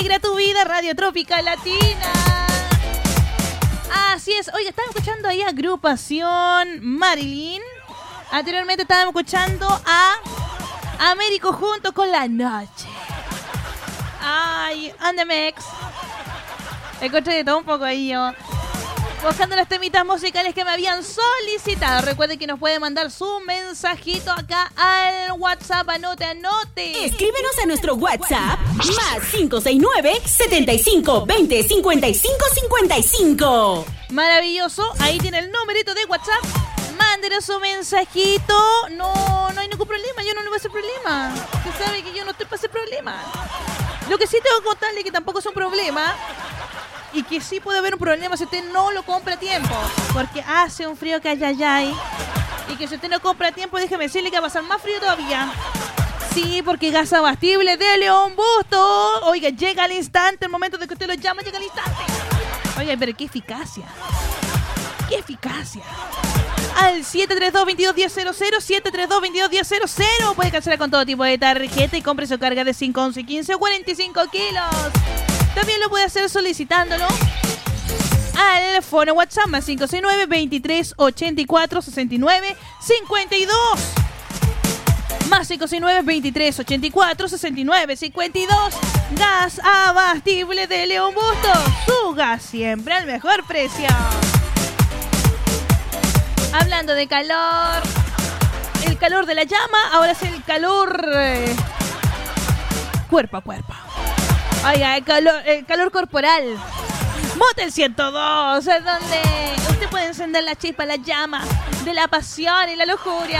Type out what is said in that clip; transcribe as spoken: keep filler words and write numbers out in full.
alegra tu vida, Radio Trópica Latina. Así es. Oiga, estamos escuchando ahí a Agrupación Marilyn. Anteriormente estábamos escuchando a Américo junto con La Noche. Ay, Andemex. Escuché de todo un poco ahí yo. Buscando las temitas musicales que me habían solicitado. Recuerden que nos puede mandar su mensajito acá al WhatsApp. Anote, anote. Escríbenos a nuestro WhatsApp más cinco seis nueve, setenta y cinco, veinte, cincuenta y cinco, cincuenta y cinco. Maravilloso. Ahí tiene el numerito de WhatsApp. Mándenos su mensajito. No, no hay ningún problema. Yo no le voy a hacer problema. Usted sabe que yo no estoy para hacer problema. Lo que sí tengo que contarle que tampoco es un problema. Y que sí puede haber un problema si usted no lo compra a tiempo. Porque hace un frío que ayayay. Y que si usted no compra a tiempo, déjeme decirle que va a pasar más frío todavía. Sí, porque gas abastible de León Busto. Oiga, llega al instante, el momento de que usted lo llama, llega al instante. Oiga, pero qué eficacia. Qué eficacia. Al siete tres dos, veintidós diez cero cero, siete tres dos, veintidós diez cero cero. Puede cancelar con todo tipo de tarjeta y compre su carga de cinco, once, quince o cuarenta y cinco kilos. También lo puede hacer solicitándolo al fono WhatsApp más cinco seis nueve, veintitrés, ochenta y cuatro, sesenta y nueve, cincuenta y dos. Más cinco seis nueve, veintitrés, ochenta y cuatro, sesenta y nueve, cincuenta y dos. Gas abastible de León Busto. Su gas siempre al mejor precio. Hablando de calor, el calor de la llama, ahora es el calor eh, cuerpo a cuerpo. Oiga, el calor, el calor corporal. Motel ciento dos, es donde usted puede encender la chispa, la llama de la pasión y la lujuria.